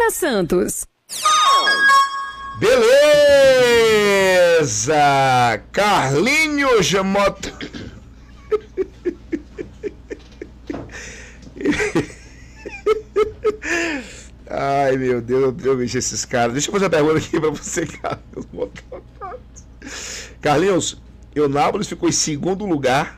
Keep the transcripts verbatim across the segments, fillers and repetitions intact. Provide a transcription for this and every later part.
Carolina Santos. Beleza! Carlinhos Moto... Ai, meu Deus, eu vejo esses caras. Deixa eu fazer uma pergunta aqui pra você, Carlinhos Mototáxi. Carlinhos, Eunápolis ficou em segundo lugar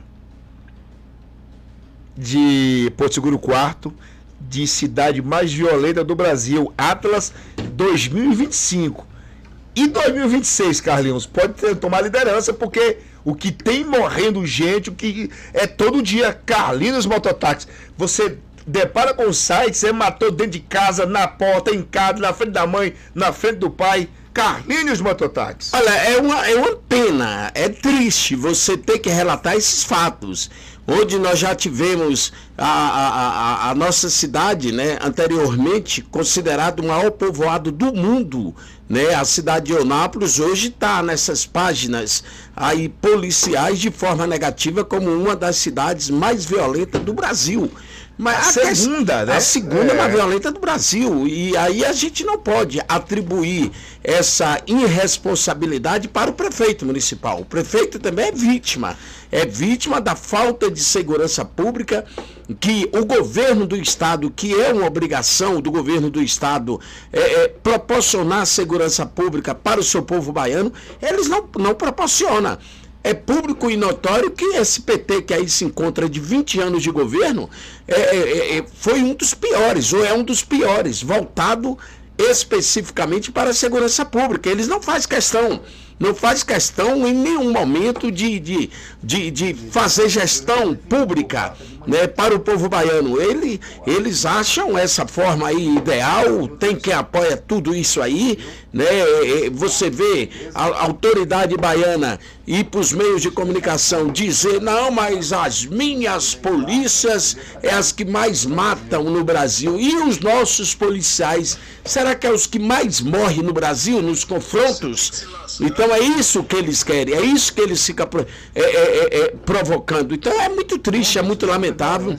de Porto Seguro quarto, de cidade mais violenta do Brasil, Atlas dois mil e vinte e cinco. E dois mil e vinte e seis, Carlinhos, pode ter, tomar liderança, porque o que tem morrendo gente, o que é todo dia, Carlinhos Mototáxi. Você depara com o site, você matou dentro de casa, na porta, em casa, na frente da mãe, na frente do pai. Carlinhos Mototáxi. Olha, é uma, é uma pena, é triste você ter que relatar esses fatos. Onde nós já tivemos a, a, a, a nossa cidade, né, anteriormente considerado o maior povoado do mundo, né, a cidade de Eunápolis hoje está nessas páginas aí policiais de forma negativa como uma das cidades mais violentas do Brasil. Mas a segunda, né? A segunda é. mais violenta do Brasil. E aí a gente não pode atribuir essa irresponsabilidade para o prefeito municipal. O prefeito também é vítima. É vítima da falta de segurança pública que o governo do estado, que é uma obrigação do governo do estado é, é, proporcionar segurança pública para o seu povo baiano, eles não, não proporcionam. É público e notório que esse P T que aí se encontra de vinte anos de governo é, é, é, foi um dos piores, ou é um dos piores, voltado especificamente para a segurança pública. Eles não fazem questão, não faz questão em nenhum momento de, de, de, de fazer gestão pública, né, para o povo baiano. Ele, eles acham essa forma aí ideal, tem quem apoia tudo isso aí, né? Você vê a, a autoridade baiana ir para os meios de comunicação dizer, não, mas as minhas polícias é as que mais matam no Brasil. E os nossos policiais, será que é os que mais morrem no Brasil, nos confrontos? Então é isso que eles querem, é isso que eles ficam é, é, é, provocando. Então é muito triste, é muito lamentável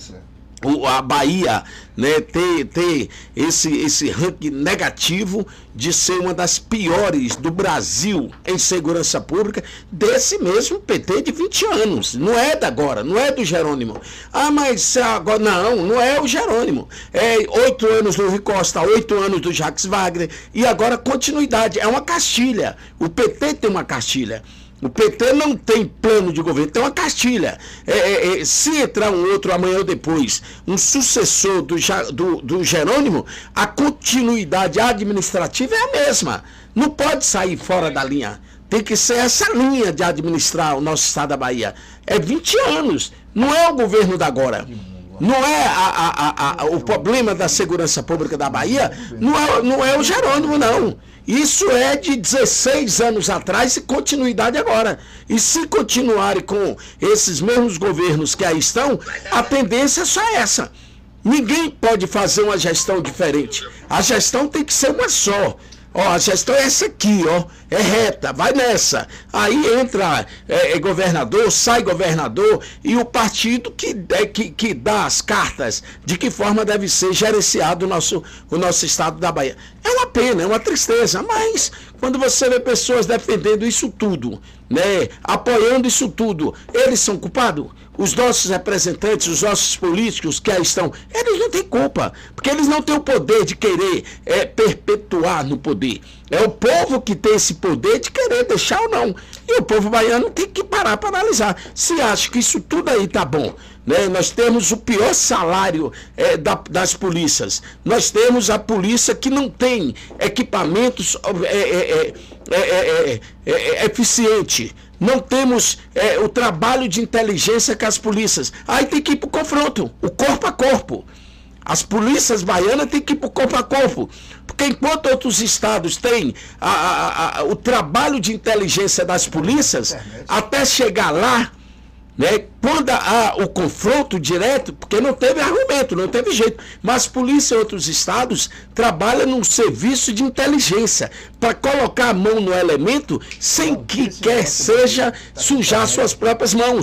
o, a Bahia, né, ter, ter esse, esse ranking negativo de ser uma das piores do Brasil em segurança pública, desse mesmo P T de vinte anos. Não é da agora, não é do Jerônimo. Ah, mas agora não, não é o Jerônimo. É oito anos do Rui Costa, oito anos do Jacques Wagner, e agora continuidade. É uma castilha. O P T tem uma castilha. O P T não tem plano de governo, tem uma castilha. É, é, é, se entrar um outro amanhã ou depois, um sucessor do, do, do Jerônimo, a continuidade administrativa é a mesma. Não pode sair fora da linha. Tem que ser essa linha de administrar o nosso estado da Bahia. É vinte anos, não é o governo da agora. Não é a, a, a, o problema da segurança pública da Bahia, não é, não é o Jerônimo, não. Isso é de dezesseis anos atrás e continuidade agora. E se continuarem com esses mesmos governos que aí estão, a tendência é só essa. Ninguém pode fazer uma gestão diferente. A gestão tem que ser uma só. Ó, a gestão é essa aqui, ó, é reta, vai nessa. Aí entra é, é governador, sai governador, e o partido que, é, que, que dá as cartas de que forma deve ser gerenciado o nosso, o nosso estado da Bahia. É uma pena, é uma tristeza, mas quando você vê pessoas defendendo isso tudo, né, apoiando isso tudo, eles são culpados? Os nossos representantes, os nossos políticos que aí estão, eles não têm culpa, porque eles não têm o poder de querer é, perpetuar no poder. É o povo que tem esse poder de querer deixar ou não. E o povo baiano tem que parar para analisar. Se acha que isso tudo aí tá bom, né? Nós temos o pior salário é, da, das polícias. Nós temos a polícia que não tem equipamentos é, é, é, é, é, é, eficiente. Não temos é, o trabalho de inteligência com as polícias. Aí tem que ir para o confronto, o corpo a corpo. As polícias baianas têm que ir para o corpo a corpo. Porque enquanto outros estados têm a, a, a, o trabalho de inteligência das polícias, até chegar lá, né, quando há o confronto direto, porque não teve argumento, não teve jeito, mas polícia em outros estados trabalham num serviço de inteligência para colocar a mão no elemento sem que quer seja sujar suas próprias mãos.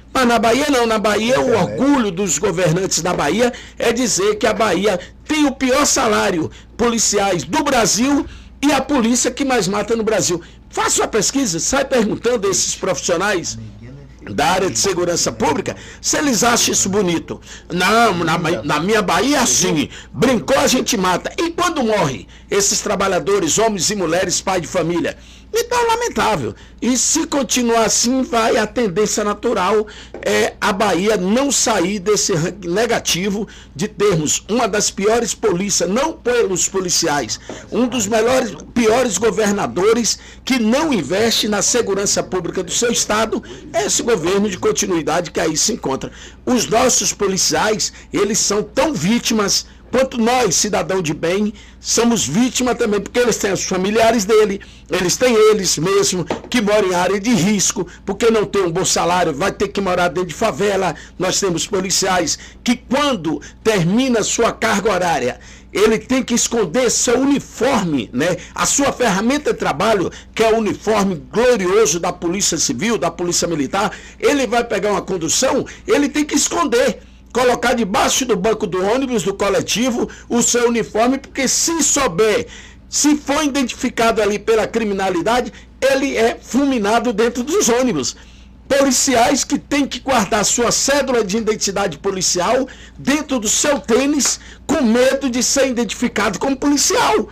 Mas na Bahia não, na Bahia o orgulho dos governantes da Bahia é dizer que a Bahia tem o pior salário policiais do Brasil e a polícia que mais mata no Brasil. Faça uma pesquisa, sai perguntando a esses profissionais da área de segurança pública se eles acham isso bonito. Não, na, na minha Bahia assim, brincou a gente mata. E quando morre esses trabalhadores, homens e mulheres, pai de família? Então é lamentável. E se continuar assim, vai a tendência natural é a Bahia não sair desse ranking negativo de termos uma das piores polícias, não pelos policiais, um dos melhores, piores governadores que não investe na segurança pública do seu estado, é esse governo de continuidade que aí se encontra. Os nossos policiais, eles são tão vítimas quanto nós, cidadão de bem, somos vítimas também, porque eles têm os familiares dele, eles têm eles mesmo, que moram em área de risco, porque não tem um bom salário, vai ter que morar dentro de favela. Nós temos policiais que quando termina sua carga horária, ele tem que esconder seu uniforme, né? A sua ferramenta de trabalho, que é o uniforme glorioso da Polícia Civil, da Polícia Militar, ele vai pegar uma condução, ele tem que esconder, colocar debaixo do banco do ônibus, do coletivo, o seu uniforme, porque se souber, se for identificado ali pela criminalidade, ele é fulminado dentro dos ônibus. Policiais que têm que guardar sua cédula de identidade policial dentro do seu tênis, com medo de ser identificado como policial.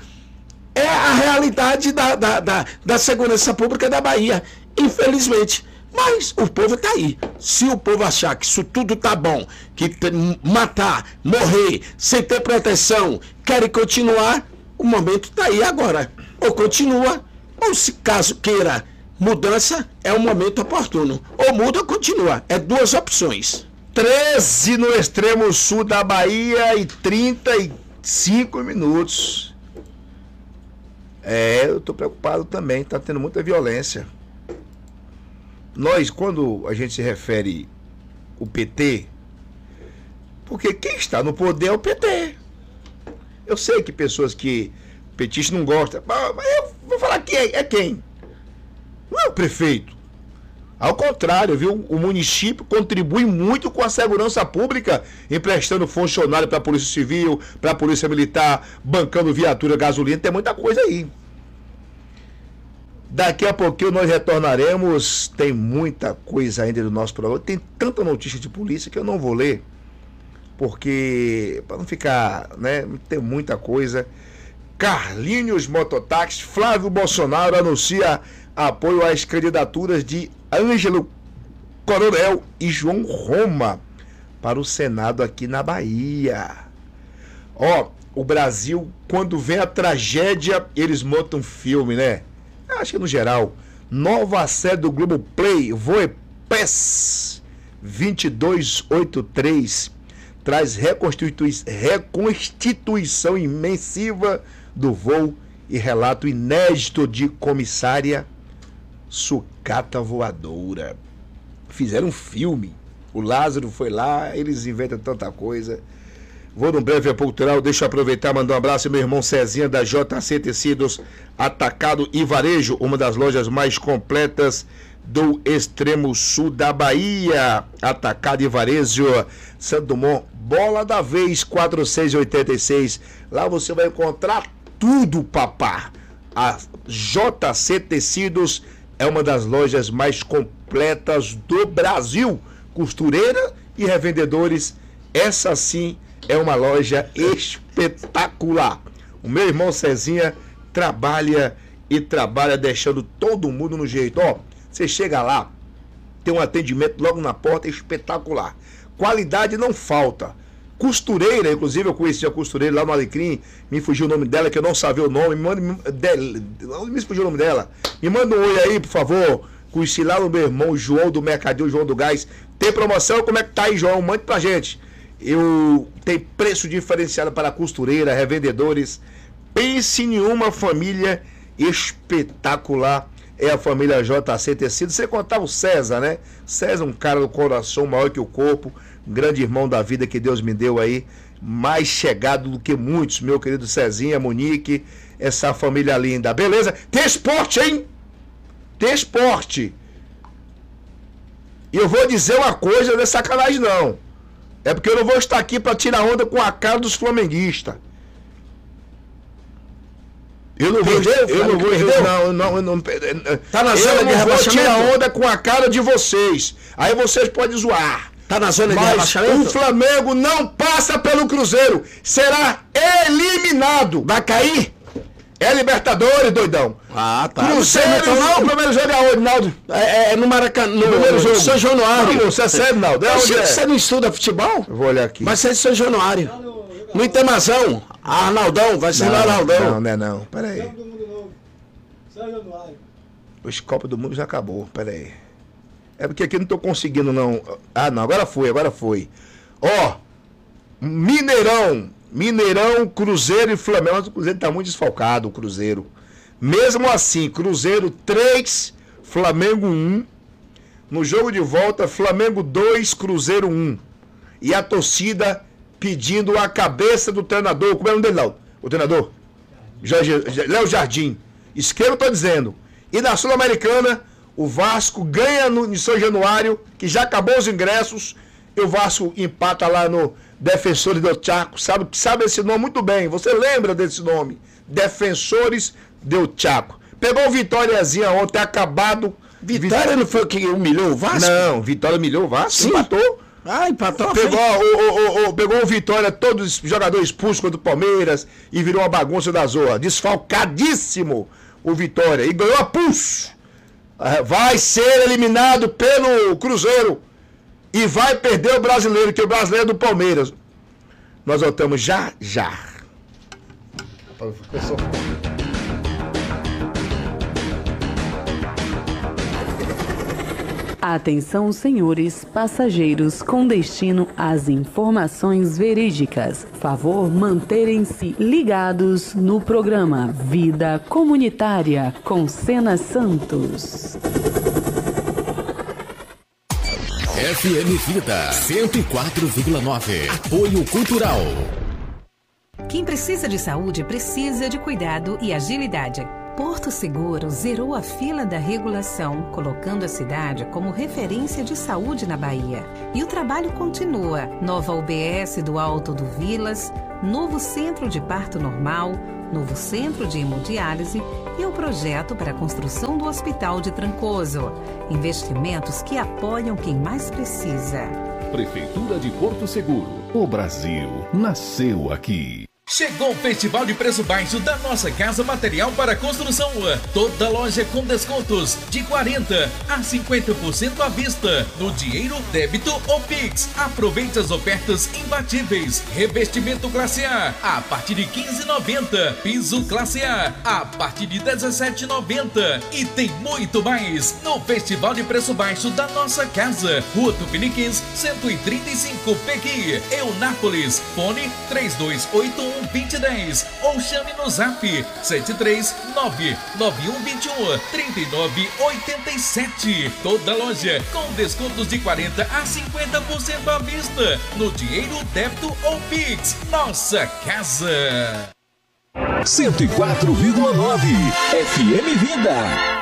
É a realidade da, da, da, da segurança pública da Bahia, infelizmente. Mas o povo está aí. Se o povo achar que isso tudo está bom, que matar, morrer, sem ter proteção, querem continuar, o momento está aí agora. Ou continua, ou se caso queira mudança, é o momento oportuno. Ou muda ou continua. É duas opções. treze no extremo sul da Bahia e trinta e cinco minutos. É, eu estou preocupado também. Está tendo muita violência. Nós, quando a gente se refere o P T, porque quem está no poder é o P T. Eu sei que pessoas que petistas não gostam, mas eu vou falar quem é, é quem? Não é o prefeito. Ao contrário, viu? O município contribui muito com a segurança pública, emprestando funcionário para a Polícia Civil, para a Polícia Militar, bancando viatura, gasolina, tem muita coisa aí. Daqui a pouquinho nós retornaremos, tem muita coisa ainda do nosso programa, tem tanta notícia de polícia que eu não vou ler, porque, para não ficar, né, tem muita coisa. Carlinhos Mototáxi, Flávio Bolsonaro anuncia apoio às candidaturas de Ângelo Coronel e João Roma para o Senado aqui na Bahia. Ó, o Brasil, quando vem a tragédia, eles montam um filme, né? Acho que no geral, nova série do Globoplay, Voe Pes vinte e dois oitenta e três, traz reconstitui- reconstituição imensiva do voo e relato inédito de comissária Sucata Voadora. Fizeram um filme, o Lázaro foi lá, eles inventam tanta coisa. Vou no breve cultural, deixa eu aproveitar e mandar um abraço ao meu irmão Cezinha da J C Tecidos Atacado e Varejo, uma das lojas mais completas do extremo sul da Bahia. Atacado e Varejo, Santo Dumont, bola da vez quatrocentos e oitenta e seis. Lá você vai encontrar tudo, papá. A J C Tecidos é uma das lojas mais completas do Brasil. Costureira e revendedores, essa sim é uma loja espetacular. O meu irmão Cezinha trabalha e trabalha deixando todo mundo no jeito. Ó, você chega lá, tem um atendimento logo na porta espetacular. Qualidade não falta. Costureira, inclusive eu conheci a costureira lá no Alecrim, me fugiu o nome dela, que eu não sabia o nome, me manda, me, me fugiu o nome dela. Me manda um oi aí, por favor. Conheci lá no meu irmão João do Mercadinho, João do Gás. Tem promoção? Como é que tá aí, João? Mande pra gente. Eu tenho preço diferenciado para costureira, revendedores. Pense em uma família espetacular. É a família J C Tecidos. Você contava o César, né? César, um cara do coração maior que o corpo, um grande irmão da vida que Deus me deu aí, mais chegado do que muitos, meu querido Cezinha, Monique, essa família linda. Beleza? Tem esporte, hein? Tem esporte. E eu vou dizer uma coisa, não é sacanagem não. É porque eu não vou estar aqui para tirar onda com a cara dos flamenguistas. Eu não vou, Perdeu, eu não vou, perdeu? não, não, não, Tá na eu zona de não vou rebaixamento? tirar onda com a cara de vocês. Aí vocês podem zoar. Tá na zona de Mas rebaixamento? o Flamengo não passa pelo Cruzeiro. Será eliminado. Vai cair? É Libertadores, doidão. Ah, tá. Cruzeiro, Não sei, não, não. o primeiro jogo é onde, Naldo? É, é no Maracanã, no, Primeiro no jogo. São Januário. Não, você é sério, Naldo? É onde Você, é? você não estuda futebol? Eu vou olhar aqui. Vai ser de São Januário. No Itamazão. Arnaldão, vai ser no Não, Arnaldão. não, não é não. Pera aí. Copa do Mundo Novo. São Januário. Os Copa do Mundo já acabou. Pera aí. É porque aqui eu não tô conseguindo, não. Ah, não. Agora foi, agora foi. Ó. Mineirão. Mineirão, Cruzeiro e Flamengo. Mas o Cruzeiro tá muito desfalcado, o Cruzeiro. Mesmo assim, Cruzeiro três, Flamengo um. No jogo de volta, Flamengo dois, Cruzeiro um. E a torcida pedindo a cabeça do treinador. Como é o nome dele, Laudo? O treinador? Jorge, Léo Jardim. Esquerdo, tô dizendo. E na Sul-Americana, o Vasco ganha no, em São Januário, que já acabou os ingressos. E o Vasco empata lá no Defensores del Chaco. Sabe, sabe esse nome muito bem. Você lembra desse nome? Defensores del Chaco. Pegou o Vitóriazinha ontem, acabado. Vitória não foi o que humilhou o Vasco? Não, Vitória humilhou o Vasco. Sim. Empatou. Ah, empatou. Pegou o, o, o, o, pegou o Vitória, todos os jogadores expulsos contra o Palmeiras e virou uma bagunça da zorra. Desfalcadíssimo o Vitória. E ganhou a pulso. Vai ser eliminado pelo Cruzeiro. E vai perder o brasileiro, que é o brasileiro do Palmeiras. Nós voltamos já, já. Atenção, senhores passageiros com destino às informações verídicas. Favor manterem-se ligados no programa Vida Comunitária com Sena Santos. F M Vida cento e quatro vírgula nove. Apoio Cultural. Quem precisa de saúde precisa de cuidado e agilidade. Porto Seguro zerou a fila da regulação, colocando a cidade como referência de saúde na Bahia. E o trabalho continua. Nova U B S do Alto do Vilas, novo centro de parto normal, novo centro de hemodiálise e o projeto para a construção do Hospital de Trancoso. Investimentos que apoiam quem mais precisa. Prefeitura de Porto Seguro. O Brasil nasceu aqui. Chegou o Festival de Preço Baixo da Nossa Casa Material para Construção. Toda loja com descontos de quarenta a cinquenta por cento à vista, no dinheiro, débito ou Pix. Aproveite as ofertas imbatíveis. Revestimento classe A a partir de quinze reais e noventa centavos. Piso classe A a partir de dezessete reais e noventa centavos. E tem muito mais no Festival de Preço Baixo da Nossa Casa. Rua Tupiniquins, cento e trinta e cinco, Pequi, Eunápolis. Fone três dois oito um, dois zero um zero ou chame no zap sete três nove nove um dois um, três nove oito sete. Toda loja com descontos de quarenta a cinquenta por cento à vista, no dinheiro, débito ou Pix. Nossa Casa. cento e quatro vírgula nove F M Vida.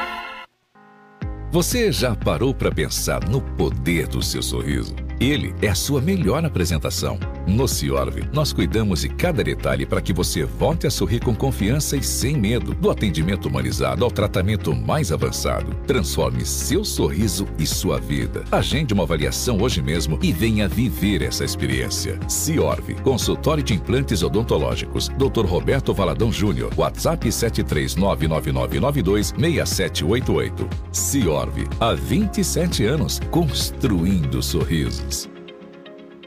Você já parou para pensar no poder do seu sorriso? Ele é a sua melhor apresentação. No Ciorv, nós cuidamos de cada detalhe para que você volte a sorrir com confiança e sem medo. Do atendimento humanizado ao tratamento mais avançado. Transforme seu sorriso e sua vida. Agende uma avaliação hoje mesmo e venha viver essa experiência. Ciorv, consultório de implantes odontológicos. doutor Roberto Valadão Júnior. WhatsApp sete três nove nove nove nove dois seis sete oito oito. Ciorv, há vinte e sete anos, construindo sorrisos.